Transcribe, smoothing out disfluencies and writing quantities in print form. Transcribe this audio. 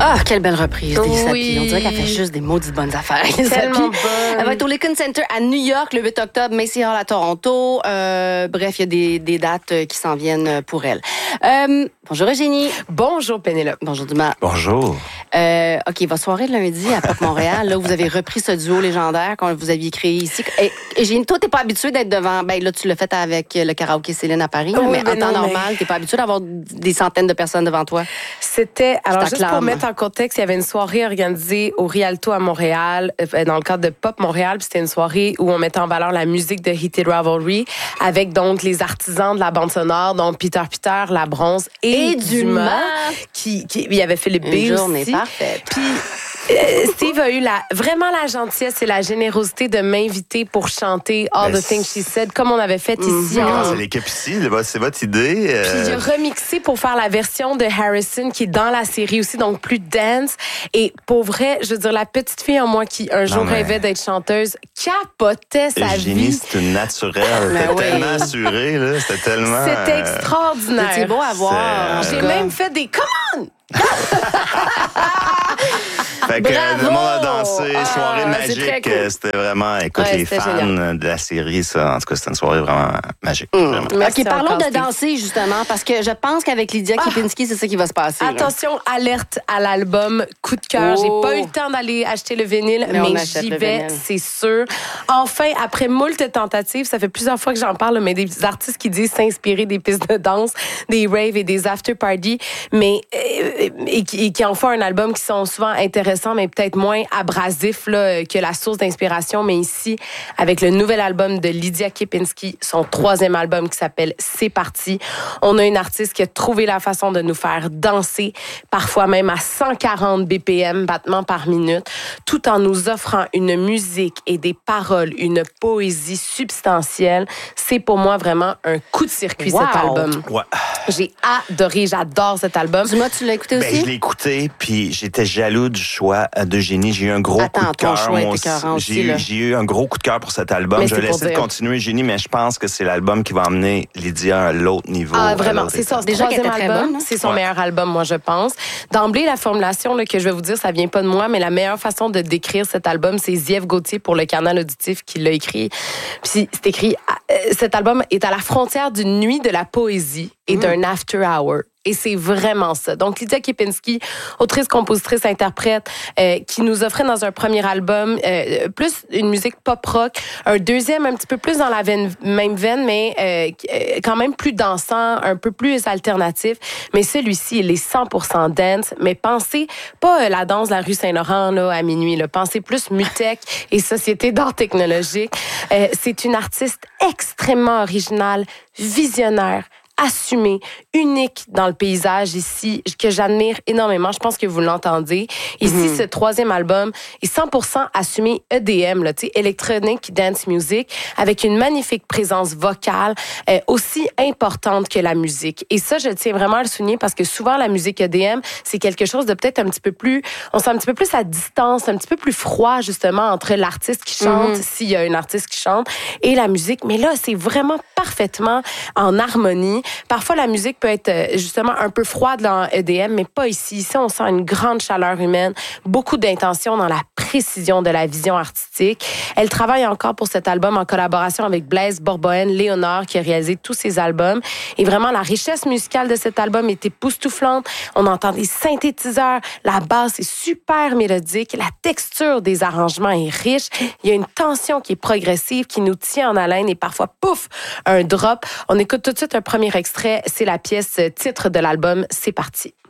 Ah, quelle belle reprise, Lisa. Oui. On dirait qu'elle fait juste des maudites bonnes affaires. Tellement bonne. Elle va être au Lincoln Center à New York le 8 octobre, Macy Hall à Toronto. Bref, il y a des dates qui s'en viennent pour elle. Bonjour Eugénie. Bonjour Pénélope. Bonjour Dumas. Bonjour. OK, votre soirée de lundi à Pop Montréal, là, vous avez repris ce duo légendaire que vous aviez créé ici. Eugénie, toi, t'es pas habituée d'être devant... Ben là, tu l'as fait avec le karaoké Céline à Paris, Oui, mais en temps non, normal, t'es pas habituée d'avoir des centaines de personnes devant toi. C'était, alors juste t'acclame. pour mettre en contexte, il y avait une soirée organisée au Rialto à Montréal, dans le cadre de Pop Montréal, puis c'était une soirée où on mettait en valeur la musique de Heated Rivalry, avec donc les artisans de la bande sonore, donc Peter, La Bronze et Dumas, qui il y avait Philippe B. Une journée aussi. parfaite. Puis Steve a eu vraiment la gentillesse et la générosité de m'inviter pour chanter All the Things She Said, comme on avait fait ici. C'est l'équipe ici, c'est votre idée. Puis il a remixé pour faire la version de Harrison qui est dans la série aussi, donc plus dance. Et pour vrai, je veux dire, la petite fille en moi qui un jour rêvait d'être chanteuse capotait sa Eugénie, vie. c'est une naturelle. C'était tellement assuré, là. C'était tellement... C'était extraordinaire. C'était beau à voir. J'ai même fait des « Come on! » Fait que Bravo! le monde a dansé, soirée c'est très magique. cool. C'était vraiment, écoute, Ouais, les c'était fans génial. de la série, ça, en tout cas, c'était une soirée vraiment magique. Vraiment. Merci OK, parlons encore, de Steve. danser, justement, parce que je pense qu'avec Lydia Kipinski, c'est ça qui va se passer. là. Attention, alerte à l'album Coup de cœur. J'ai pas eu le temps d'aller acheter le vinyle, Mais on mais achète j'y le vais, vinyle. c'est sûr. Enfin, après moult tentatives, ça fait plusieurs fois que j'en parle, mais des artistes qui disent s'inspirer des pistes de danse, des raves et des after-parties, mais et qui en font un album qui sont souvent intéressants, mais peut-être moins abrasifs là, que la source d'inspiration. Mais ici, avec le nouvel album de Lydia Kipinski, son 3e album qui s'appelle C'est parti, on a une artiste qui a trouvé la façon de nous faire danser, parfois même à 140 BPM, battements par minute, tout en nous offrant une musique et des paroles, une poésie substantielle. C'est pour moi vraiment un coup de circuit, Wow. cet album. Ouais. J'ai adoré, j'adore cet album. Dumas, tu l'as écouté Ben, aussi? je l'ai écouté, puis j'étais jaloux du choix d'Eugénie. J'ai eu un gros Attends, coup de ton cœur. choix moi était aussi. écœurant aussi, là. J'ai eu un gros coup de cœur pour cet album. Mais Je c'est vais pour laisser de dire. continuer, Eugénie, mais je pense que c'est l'album qui va emmener Lydia à l'autre niveau. Ah, à vraiment, l'autre c'est son étape. Déjà qu'elle troisième était très album. bonne, hein? C'est son Ouais. meilleur album, moi, je pense. D'emblée, la formulation là, que je vais vous dire, ça vient pas de moi, mais la meilleure façon de décrire cet album, c'est Ziève Gauthier pour le Canal Auditif qui l'a écrit. Puis c'est écrit, cet album est à la frontière d'une nuit de la poésie et d'un after hour. Et c'est vraiment ça. Donc, Lydia Kipinski, autrice, compositrice, interprète, qui nous offrait dans un premier album plus une musique pop-rock, un deuxième un petit peu plus dans la même veine, mais quand même plus dansant, un peu plus alternatif. Mais celui-ci, il est 100% dance, mais pensez pas la danse de la rue Saint-Laurent là, à minuit, là. Pensez plus Mutech et Société d'art technologique. C'est une artiste extrêmement originale, visionnaire, assumé, unique dans le paysage ici, que j'admire énormément. Je pense que vous l'entendez. Ici, ce 3e album est 100% assumé EDM, là, tu sais, Electronic Dance Music, avec une magnifique présence vocale aussi importante que la musique. Et ça, je tiens vraiment à le souligner parce que souvent, la musique EDM, c'est quelque chose de peut-être un petit peu plus, on sent un petit peu plus à distance, un petit peu plus froid, justement, entre l'artiste qui chante, s'il y a un artiste qui chante, et la musique. Mais là, c'est vraiment parfaitement en harmonie. Parfois, la musique peut être justement un peu froide dans EDM, mais pas ici. Ici, on sent une grande chaleur humaine, beaucoup d'intention dans la précision de la vision artistique. Elle travaille encore pour cet album en collaboration avec Blaise Borboen, Léonard, qui a réalisé tous ses albums. Et vraiment, la richesse musicale de cet album est époustouflante. On entend des synthétiseurs, la basse est super mélodique, la texture des arrangements est riche. Il y a une tension qui est progressive, qui nous tient en haleine et parfois, pouf, un drop. On écoute tout de suite un premier extrait. C'est la pièce titre de l'album. C'est parti.